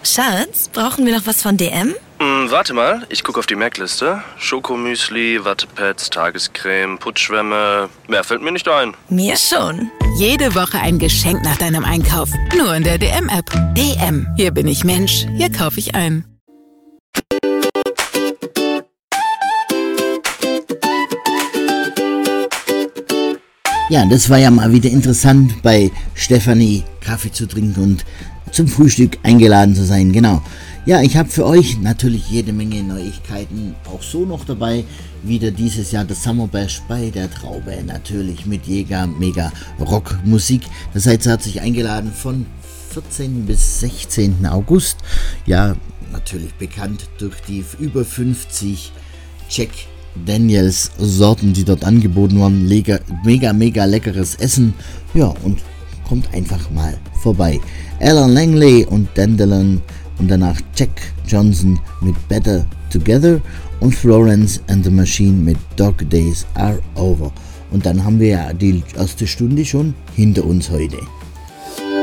Schatz, brauchen wir noch was von DM? Warte mal, ich gucke auf die Merkliste. Schokomüsli, Wattepads, Tagescreme, Putzschwämme. Mehr fällt mir nicht ein. Mir schon. Jede Woche ein Geschenk nach deinem Einkauf. Nur in der DM-App. DM. Hier bin ich Mensch. Hier kaufe ich ein. Ja, das war ja mal wieder interessant, bei Stefanie Kaffee zu trinken und zum Frühstück eingeladen zu sein, genau. Ja, ich habe für euch natürlich jede Menge Neuigkeiten auch so noch dabei. Wieder dieses Jahr das Summer Bash bei der Traube, natürlich mit mega Rockmusik. Das seid ihr herzlich eingeladen von 14. bis 16. August. Ja, natürlich bekannt durch die über 50 Jack Daniels Sorten, die dort angeboten waren. Mega leckeres Essen. Ja, und kommt einfach mal vorbei. Alan Langley und Dandelion und danach Jack Johnson mit Better Together und Florence and the Machine mit Dog Days Are Over. Und dann haben wir ja die erste Stunde schon hinter uns heute.